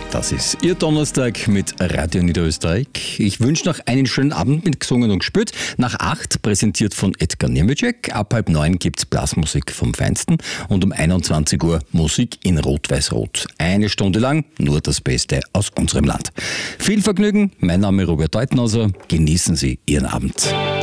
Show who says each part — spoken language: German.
Speaker 1: Das ist Ihr Donnerstag mit Radio Niederösterreich. Ich wünsche noch einen schönen Abend mit Gesungen und Gespürt. Nach 8 präsentiert von Edgar Nemeczek. Ab 8:30 gibt's Blasmusik vom Feinsten. Und um 21 Uhr Musik in Rot-Weiß-Rot. Eine Stunde lang nur das Beste aus unserem Land. Viel Vergnügen. Mein Name ist Robert Deutenhauser. Genießen Sie Ihren Abend.